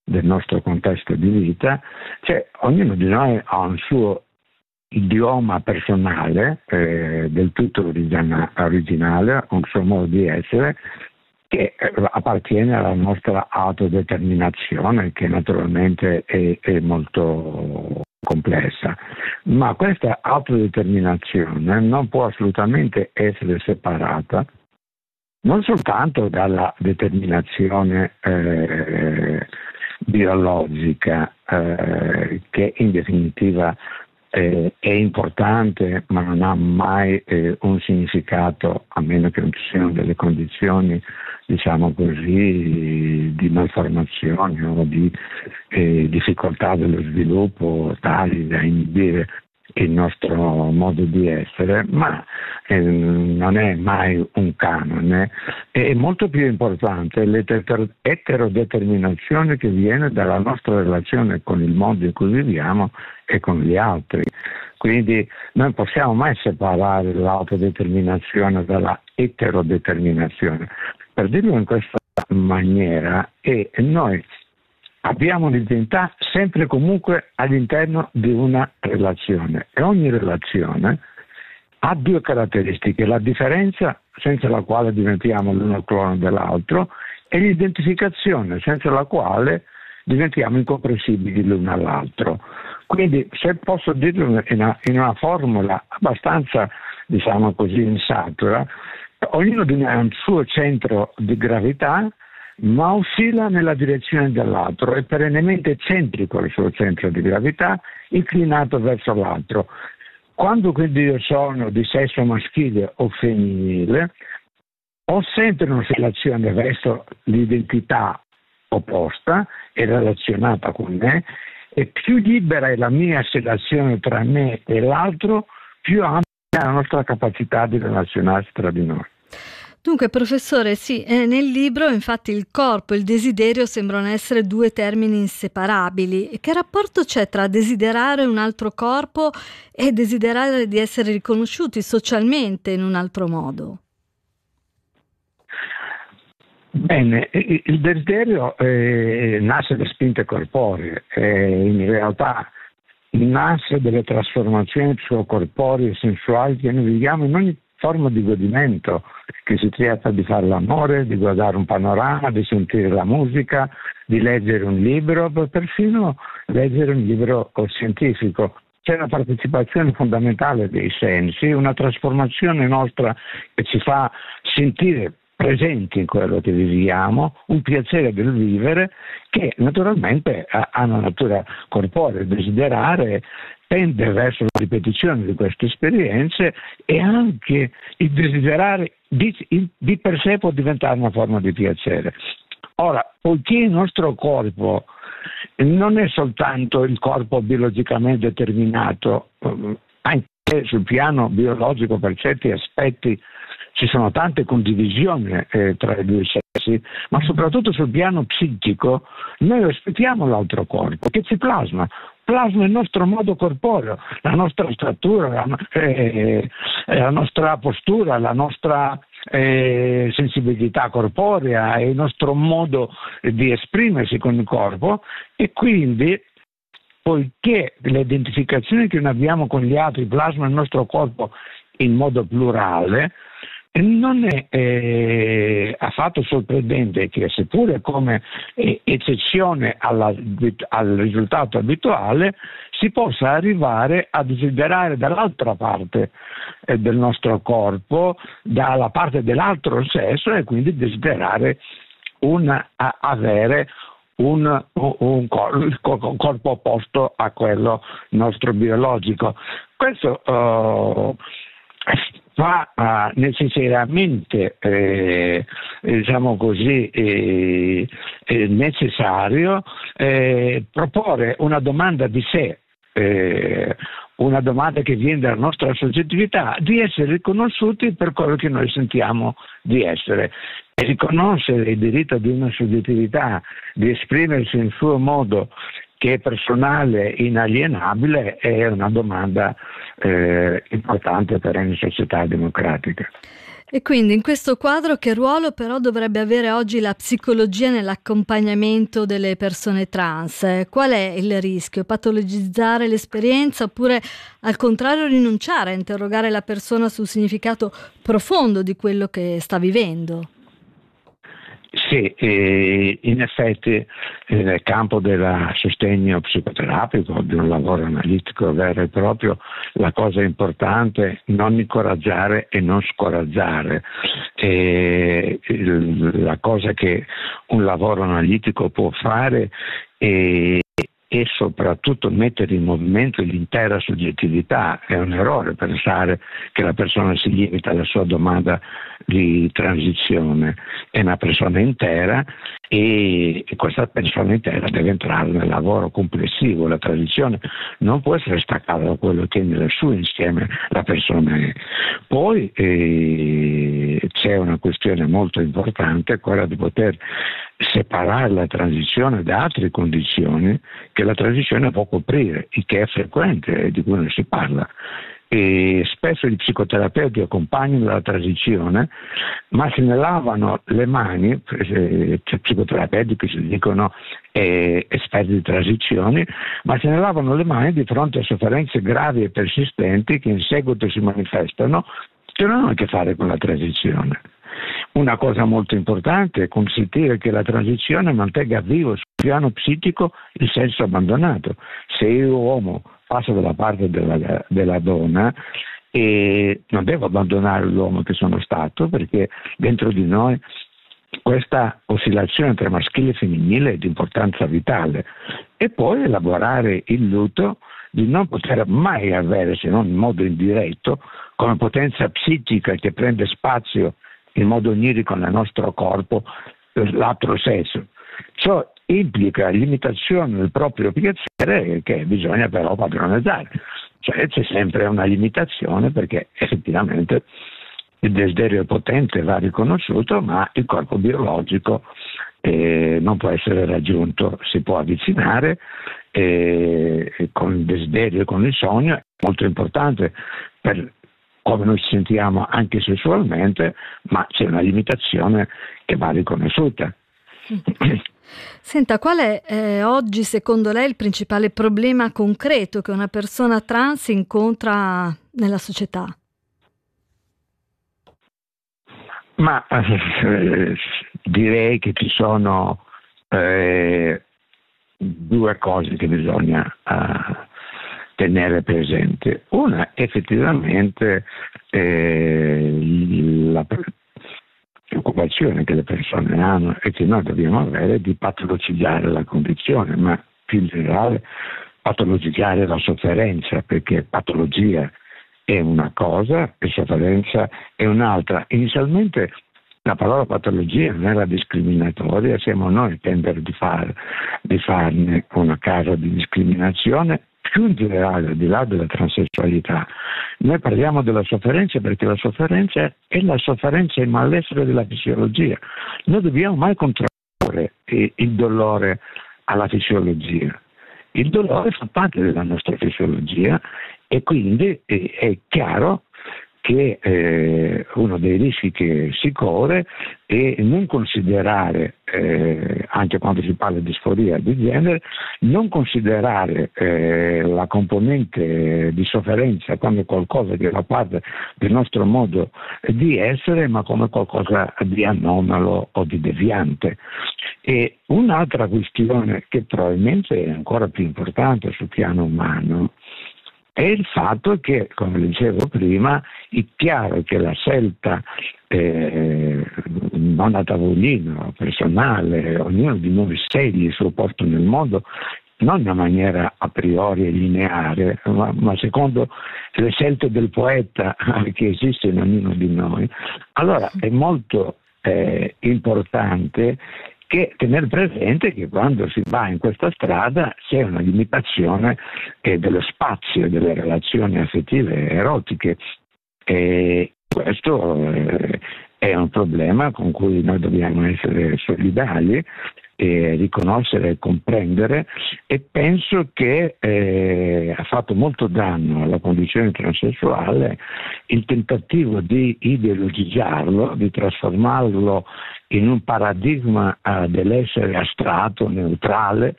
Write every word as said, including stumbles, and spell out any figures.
del nostro contesto di vita, cioè ognuno di noi ha un suo idioma personale, eh, del tutto origina- originale, un suo modo di essere che eh, appartiene alla nostra autodeterminazione, che naturalmente è, è molto complessa, ma questa autodeterminazione non può assolutamente essere separata non soltanto dalla determinazione eh, biologica, eh, che in definitiva eh, è importante, ma non ha mai eh, un significato, a meno che non ci siano delle condizioni, diciamo così, di malformazione o di eh, difficoltà dello sviluppo tali da inibire il nostro modo di essere, ma eh, non è mai un canone. È molto più importante l'eterodeterminazione che viene dalla nostra relazione con il mondo in cui viviamo e con gli altri. Quindi non possiamo mai separare l'autodeterminazione dalla eterodeterminazione. Per dirlo in questa maniera, e noi abbiamo l'identità sempre e comunque all'interno di una relazione e ogni relazione ha due caratteristiche: la differenza, senza la quale diventiamo l'uno clone dell'altro, e l'identificazione, senza la quale diventiamo incomprensibili l'uno all'altro. Quindi, se posso dirlo in una, in una formula abbastanza, diciamo così, insatura, ognuno di noi ha un suo centro di gravità, ma oscilla nella direzione dell'altro, è perennemente eccentrico il suo centro di gravità, inclinato verso l'altro. Quando quindi io sono di sesso maschile o femminile, ho sempre una relazione verso l'identità opposta e relazionata con me, e più libera è la mia relazione tra me e l'altro, più ampia è la nostra capacità di relazionarsi tra di noi. Dunque, professore, sì, eh, nel libro infatti il corpo e il desiderio sembrano essere due termini inseparabili. Che rapporto c'è tra desiderare un altro corpo e desiderare di essere riconosciuti socialmente in un altro modo? Bene, il desiderio eh, nasce da spinte corporee, eh, in realtà nasce dalle trasformazioni psicocorporee e sensuali che noi viviamo in ogni forma di godimento, che si tratta di fare l'amore, di guardare un panorama, di sentire la musica, di leggere un libro, perfino leggere un libro scientifico. C'è una partecipazione fondamentale dei sensi, una trasformazione nostra che ci fa sentire presenti in quello che viviamo, un piacere del vivere che naturalmente ha una natura corporea. Desiderare tende verso la ripetizione di queste esperienze, e anche il desiderare di, di per sé può diventare una forma di piacere. Ora, poiché il nostro corpo non è soltanto il corpo biologicamente determinato, anche sul piano biologico per certi aspetti ci sono tante condivisioni eh, tra i due sessi, ma soprattutto sul piano psichico noi rispettiamo l'altro corpo che ci plasma, plasma il nostro modo corporeo, la nostra statura, la, eh, la nostra postura, la nostra eh, sensibilità corporea e il nostro modo di esprimersi con il corpo, e quindi poiché le identificazioni che noi abbiamo con gli altri plasma il nostro corpo in modo plurale, non è eh, affatto sorprendente che, seppure come eh, eccezione alla, al risultato abituale, si possa arrivare a desiderare dall'altra parte eh, del nostro corpo, dalla parte dell'altro sesso, e quindi desiderare un, a, avere un, un, un, corpo, un corpo opposto a quello nostro biologico. Questo uh, fa uh, necessariamente eh, diciamo così eh, eh, necessario eh, proporre una domanda di sé, eh, una domanda che viene dalla nostra soggettività, di essere riconosciuti per quello che noi sentiamo di essere. E riconoscere il diritto di una soggettività di esprimersi in suo modo che è personale, inalienabile, è una domanda eh, importante per ogni società democratica. E quindi in questo quadro che ruolo però dovrebbe avere oggi la psicologia nell'accompagnamento delle persone trans? Qual è il rischio? Patologizzare l'esperienza oppure al contrario rinunciare a interrogare la persona sul significato profondo di quello che sta vivendo? Sì, eh, in effetti eh, nel campo del sostegno psicoterapico, di un lavoro analitico vero e proprio, la cosa importante è non incoraggiare e non scoraggiare. Eh, il, la cosa che un lavoro analitico può fare è e soprattutto mettere in movimento l'intera soggettività. È un errore pensare che la persona si limita alla sua domanda di transizione. È una persona intera e questa persona intera deve entrare nel lavoro complessivo. La transizione non può essere staccata da quello che nel suo insieme la persona è. Poi eh, c'è una questione molto importante, quella di poter separare la transizione da altre condizioni che la transizione può coprire, il che è frequente e di cui non si parla. E spesso gli psicoterapeuti accompagnano la transizione, ma se ne lavano le mani, c'è psicoterapeuti che si dicono eh, esperti di transizioni, ma se ne lavano le mani di fronte a sofferenze gravi e persistenti che in seguito si manifestano, che non hanno a che fare con la transizione. Una cosa molto importante è consentire che la transizione mantenga vivo sul piano psichico il senso abbandonato. Se io uomo passo dalla parte della, della donna e non devo abbandonare l'uomo che sono stato, perché dentro di noi questa oscillazione tra maschile e femminile è di importanza vitale, e poi elaborare il lutto di non poter mai avere, se non in modo indiretto, come potenza psichica che prende spazio in modo onirico nel nostro corpo, l'altro sesso. Ciò implica limitazione del proprio piacere che bisogna però padroneggiare. Cioè c'è sempre una limitazione, perché effettivamente il desiderio è potente, va riconosciuto, ma il corpo biologico eh, non può essere raggiunto. Si può avvicinare eh, con il desiderio e con il sogno, è molto importante per come noi ci sentiamo anche sessualmente, ma c'è una limitazione che va riconosciuta. Senta, qual è eh, oggi secondo lei il principale problema concreto che una persona trans incontra nella società? Ma eh, direi che ci sono eh, due cose che bisogna eh, tenere presente. Una, effettivamente eh, la preoccupazione che le persone hanno e che noi dobbiamo avere di patologizzare la condizione, ma più in generale patologizzare la sofferenza, perché patologia è una cosa e sofferenza è un'altra. Inizialmente la parola patologia non era discriminatoria, siamo noi a tendere di, far, di farne una causa di discriminazione. Più in generale, al di là della transessualità, noi parliamo della sofferenza perché la sofferenza è la sofferenza e il malessere della fisiologia. Noi dobbiamo mai contrarre il dolore alla fisiologia. Il dolore fa parte della nostra fisiologia e quindi è chiaro che eh, uno dei rischi che si corre è non considerare, eh, anche quando si parla di disforia di genere, non considerare eh, la componente di sofferenza come qualcosa che fa parte del nostro modo di essere, ma come qualcosa di anomalo o di deviante. E un'altra questione che probabilmente è ancora più importante sul piano umano è il fatto che, come dicevo prima, è chiaro che la scelta eh, non a tavolino, personale, ognuno di noi sceglie il suo posto nel mondo, non in una maniera a priori e lineare, ma, ma secondo le scelte del poeta che esiste in ognuno di noi. Allora è molto eh, importante che tenere presente che quando si va in questa strada c'è una limitazione eh, dello spazio delle relazioni affettive e erotiche, e questo eh, è un problema con cui noi dobbiamo essere solidali e riconoscere e comprendere, e penso che eh, ha fatto molto danno alla condizione transessuale il tentativo di ideologizzarlo, di trasformarlo in un paradigma eh, dell'essere astratto, neutrale,